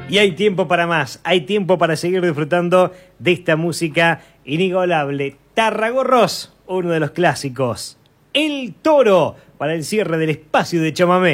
Y hay tiempo para más, hay tiempo para seguir disfrutando de esta música inigualable. Tarragorros, uno de los clásicos. El Toro, para el cierre del espacio de chamamé.